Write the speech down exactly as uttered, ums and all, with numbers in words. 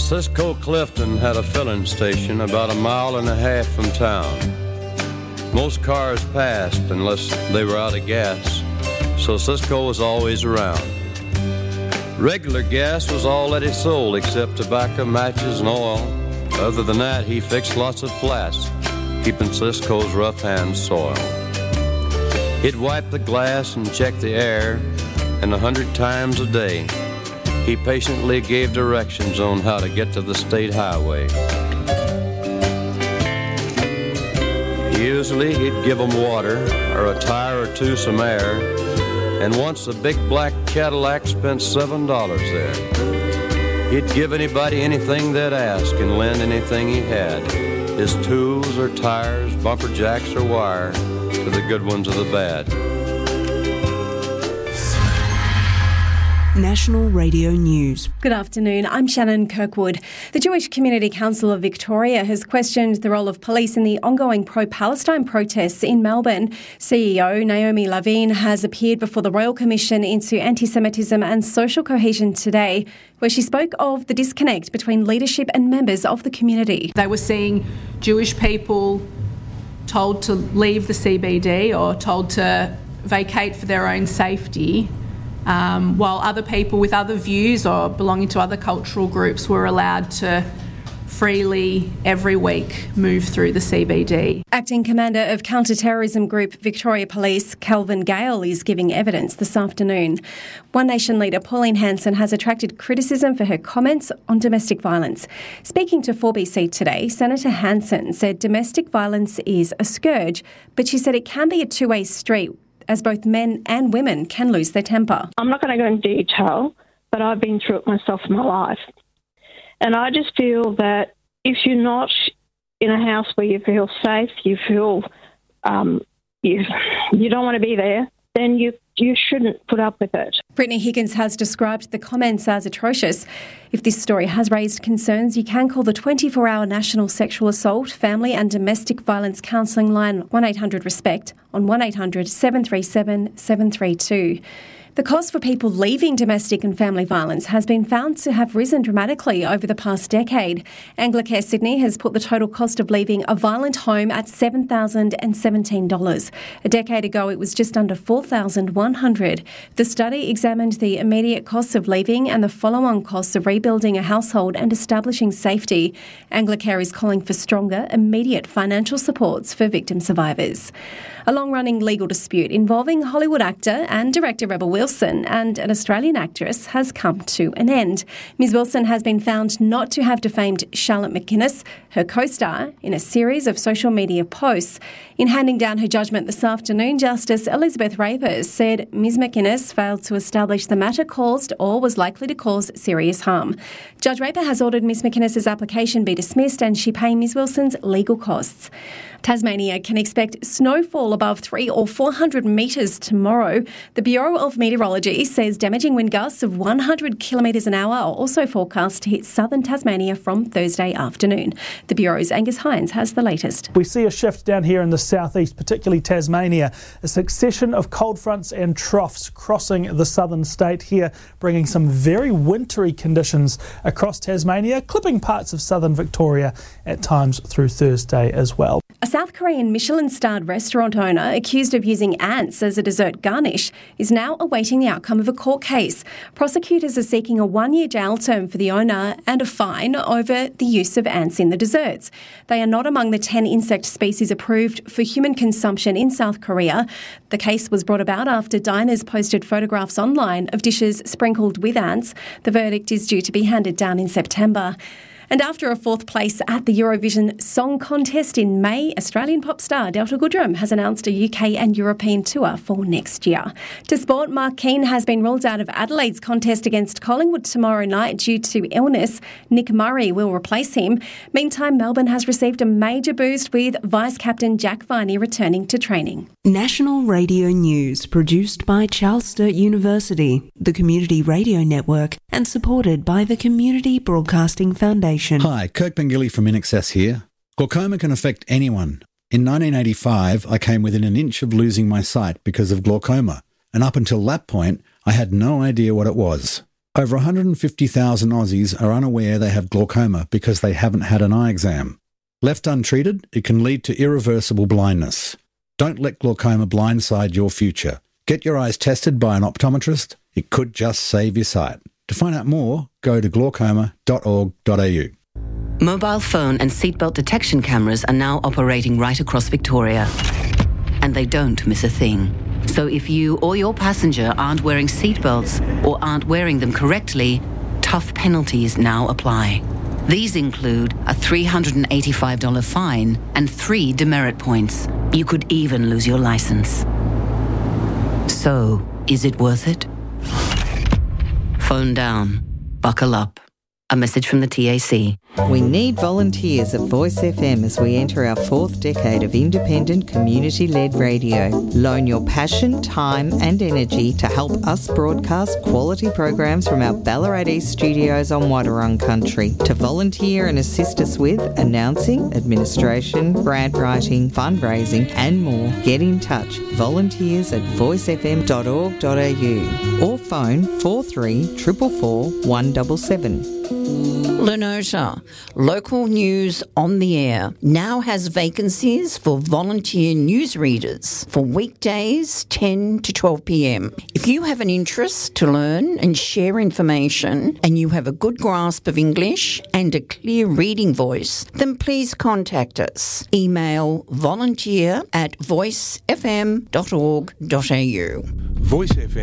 Cisco Clifton had a filling station about a mile and a half from town. Most cars passed unless they were out of gas, so Cisco was always around. Regular gas was all that he sold except tobacco, matches, and oil. Other than that, he fixed lots of flats, keeping Cisco's rough hands soiled. He'd wipe the glass and check the air, and a hundred times a day, he patiently gave directions on how to get to the state highway. Usually he'd give them water, or a tire or two some air, and once a big black Cadillac spent seven dollars there. He'd give anybody anything they'd ask and lend anything he had, his tools or tires, bumper jacks or wire, to the good ones or the bad. National Radio News. Good afternoon, I'm Shannon Kirkwood. The Jewish Community Council of Victoria has questioned the role of police in the ongoing pro-Palestine protests in Melbourne. C E O Naomi Lavine has appeared before the Royal Commission into Anti-Semitism and Social Cohesion today, where she spoke of the disconnect between leadership and members of the community. They were seeing Jewish people told to leave the C B D or told to vacate for their own safety, Um, while other people with other views or belonging to other cultural groups were allowed to freely, every week, move through the C B D. Acting Commander of Counter-Terrorism Group Victoria Police, Calvin Gale, is giving evidence this afternoon. One Nation leader Pauline Hanson has attracted criticism for her comments on domestic violence. Speaking to four B C today, Senator Hanson said domestic violence is a scourge, but she said it can be a two-way street, as both men and women can lose their temper. I'm not going to go into detail, but I've been through it myself in my life. And I just feel that if you're not in a house where you feel safe, you feel um, you you don't want to be there, then you you shouldn't put up with it. Brittany Higgins has described the comments as atrocious. If this story has raised concerns, you can call the twenty-four hour National Sexual Assault, Family and Domestic Violence Counselling line one eight hundred RESPECT on one eight hundred seven three seven seven three two. The cost for people leaving domestic and family violence has been found to have risen dramatically over the past decade. Anglicare Sydney has put the total cost of leaving a violent home at seven thousand seventeen dollars. A decade ago, it was just under four thousand one hundred dollars. The study examined the immediate costs of leaving and the follow-on costs of rebuilding a household and establishing safety. Anglicare is calling for stronger, immediate financial supports for victim survivors. A long-running legal dispute involving Hollywood actor and director Rebel Wilson and an Australian actress has come to an end. Miz Wilson has been found not to have defamed Charlotte McInnes, her co-star, in a series of social media posts. In handing down her judgment this afternoon, Justice Elizabeth Rapers said Miz McInnes failed to establish the matter caused or was likely to cause serious harm. Judge Raper has ordered Miz McInnes' application be dismissed and she pay Miz Wilson's legal costs. Tasmania can expect snowfall above three or four hundred metres tomorrow. The Bureau of Meteorology says damaging wind gusts of one hundred kilometres an hour are also forecast to hit southern Tasmania from Thursday afternoon. The Bureau's Angus Hines has the latest. We see a shift down here in the southeast, particularly Tasmania. A succession of cold fronts and troughs crossing the southern state here, bringing some very wintry conditions across Tasmania, clipping parts of southern Victoria at times through Thursday as well. A South Korean Michelin-starred restaurant owner accused of using ants as a dessert garnish is now awaiting the outcome of a court case. Prosecutors are seeking a one-year jail term for the owner and a fine over the use of ants in the desserts. They are not among the ten insect species approved for human consumption in South Korea. The case was brought about after diners posted photographs online of dishes sprinkled with ants. The verdict is due to be handed down in September. And after a fourth place at the Eurovision Song Contest in May, Australian pop star Delta Goodrem has announced a U K and European tour for next year. To sport, Mark Keane has been ruled out of Adelaide's contest against Collingwood tomorrow night due to illness. Nick Murray will replace him. Meantime, Melbourne has received a major boost with Vice-Captain Jack Viney returning to training. National Radio News, produced by Charles Sturt University, the Community Radio Network, and supported by the Community Broadcasting Foundation. Hi, Kirk Bengilly from INXS here. Glaucoma can affect anyone. In nineteen eighty-five, I came within an inch of losing my sight because of glaucoma, and up until that point, I had no idea what it was. Over one hundred fifty thousand Aussies are unaware they have glaucoma because they haven't had an eye exam. Left untreated, it can lead to irreversible blindness. Don't let glaucoma blindside your future. Get your eyes tested by an optometrist. It could just save your sight. To find out more, go to glaucoma dot org dot a u. Mobile phone and seatbelt detection cameras are now operating right across Victoria. And they don't miss a thing. So if you or your passenger aren't wearing seatbelts or aren't wearing them correctly, tough penalties now apply. These include a three hundred eighty-five dollars fine and three demerit points. You could even lose your license. So, is it worth it? Phone down. Buckle up. A message from the T A C. We need volunteers at Voice F M as we enter our fourth decade of independent, community-led radio. Loan your passion, time and energy to help us broadcast quality programs from our Ballarat East studios on Wadawurrung country. To volunteer and assist us with announcing, administration, grant writing, fundraising and more, get in touch. Volunteers at voice f m dot org dot a u or phone four three four four four one seven seven. Lenota, local news on the air, now has vacancies for volunteer newsreaders for weekdays ten to twelve p m. If you have an interest to learn and share information and you have a good grasp of English and a clear reading voice, then please contact us. Email volunteer at voice f m dot org dot a u. Voice F M